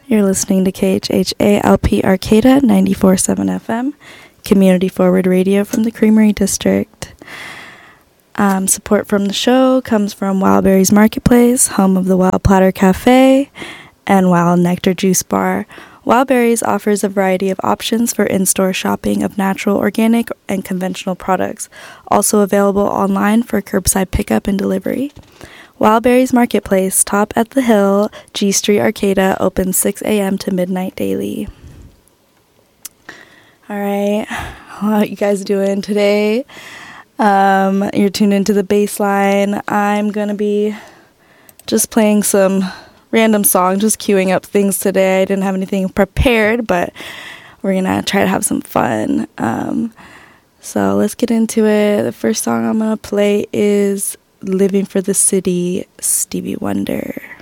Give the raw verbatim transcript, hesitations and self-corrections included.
You're listening to K H H A L P Arcata ninety-four point seven F M, community forward radio from the Creamery District. Um, support from the show comes from Wildberries Marketplace, home of the Wild Platter Cafe, and Wild Nectar Juice Bar. Wildberries offers a variety of options for in-store shopping of natural, organic, and conventional products, also available online for curbside pickup and delivery. Wildberries Marketplace, top at the hill, G Street Arcata, open six a.m. to midnight daily. All right, how you guys doing today? Um, you're tuned into the Baseline. I'm going to be just playing some random song, just queuing up things today. I didn't have anything prepared, but we're gonna try to have some fun. Um, so let's get into it. The first song I'm gonna play is Living for the City, Stevie Wonder.